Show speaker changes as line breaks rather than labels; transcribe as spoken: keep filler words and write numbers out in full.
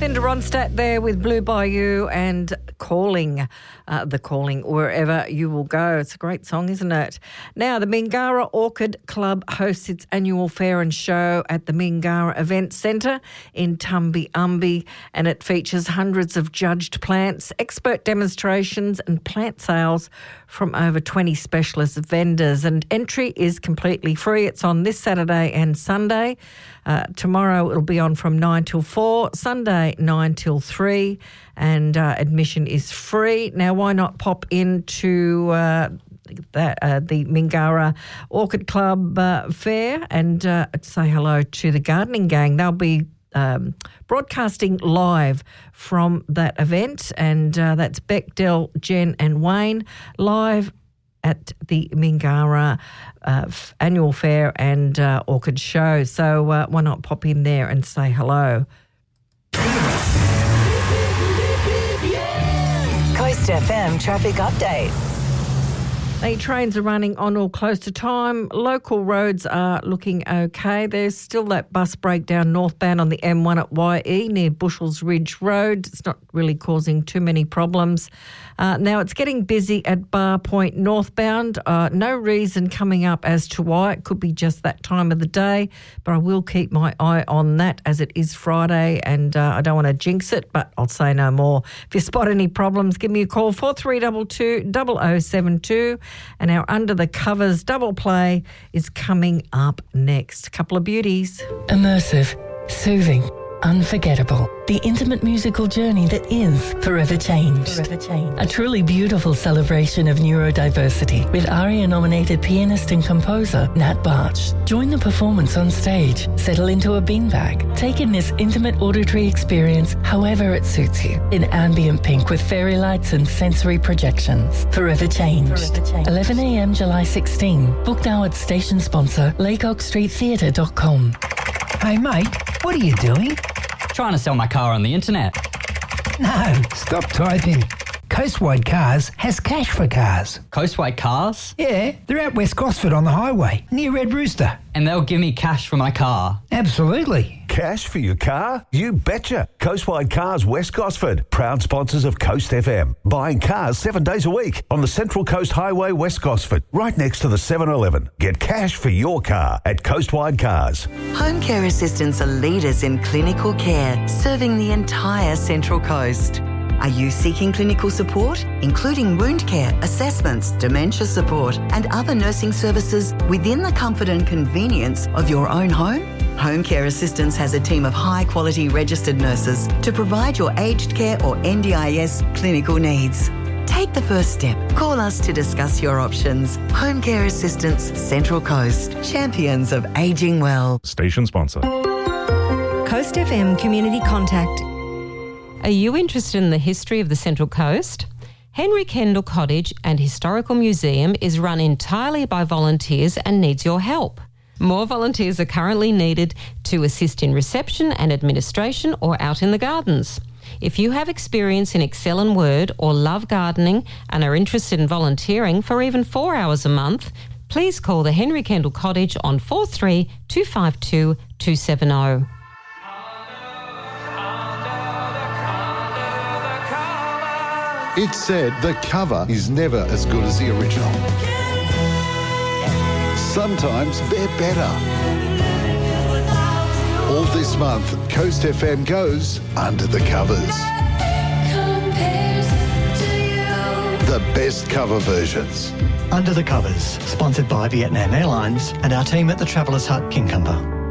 Linda Ronstadt there with Blue Bayou and Calling, uh, The Calling, wherever you will go. It's a great song, isn't it? Now, the Mingara Orchid Club hosts its annual fair and show at the Mingara Event Centre in Tumbi Umbi, and it features hundreds of judged plants, expert demonstrations and plant sales from over twenty specialist vendors. And entry is completely free. It's on this Saturday and Sunday. Uh, tomorrow it'll be on from nine till four, Sunday nine till three, and uh, admission is free. Now, why not pop into uh, that, uh, the Mingara Orchid Club uh, fair and uh, say hello to the gardening gang. They'll be um, broadcasting live from that event, and uh, that's Beck, Del, Jen and Wayne live at the Mingara uh, annual fair and uh, orchid show. So uh, why not pop in there and say hello?
Coast F M traffic update.
The trains are running on or close to time. Local roads are looking okay. There's still that bus breakdown northbound on the M one at Y E near Bushels Ridge Road. It's not really causing too many problems. Uh, now, it's getting busy at Bar Point northbound. Uh, no reason coming up as to why. It could be just that time of the day, but I will keep my eye on that as it is Friday, and uh, I don't want to jinx it, but I'll say no more. If you spot any problems, give me a call, four three two two, zero zero seven two. And our Under the Covers double play is coming up next. A couple of beauties.
Immersive, soothing, unforgettable. The intimate musical journey that is Forever Changed. Forever Changed. A truly beautiful celebration of neurodiversity with ARIA-nominated pianist and composer Nat Barch. Join the performance on stage. Settle into a beanbag. Take in this intimate auditory experience however it suits you. In ambient pink with fairy lights and sensory projections. Forever Changed. Forever Changed. eleven a.m. July sixteenth. Book now at station sponsor laycock street theatre dot com.
Hey mate, what are you doing?
Trying to sell my car on the internet.
No, stop typing. Coastwide Cars has cash for cars.
Coastwide Cars?
Yeah, they're at West Gosford on the highway, near Red Rooster.
And they'll give me cash for my car?
Absolutely.
Cash for your car? You betcha. Coastwide Cars West Gosford, proud sponsors of Coast F M. Buying cars seven days a week on the Central Coast Highway West Gosford, right next to the seven eleven. Get cash for your car at Coastwide Cars.
Home care assistants are leaders in clinical care, serving the entire Central Coast. Are you seeking clinical support, including wound care, assessments, dementia support, and other nursing services within the comfort and convenience of your own home? Home Care Assistance has a team of high-quality registered nurses to provide your aged care or N D I S clinical needs. Take the first step. Call us to discuss your options. Home Care Assistance, Central Coast. Champions of ageing well.
Station sponsor.
Coast F M Community Contact.
Are you interested in the history of the Central Coast? Henry Kendall Cottage and Historical Museum is run entirely by volunteers and needs your help. More volunteers are currently needed to assist in reception and administration or out in the gardens. If you have experience in Excel and Word or love gardening and are interested in volunteering for even four hours a month, please call the Henry Kendall Cottage on four three two five two two seven zero.
It's said the cover is never as good as the original. Sometimes they're better. All this month, Coast F M goes under the covers. The best cover versions.
Under the Covers, sponsored by Vietnam Airlines and our team at the Travellers Hut, Kincumber.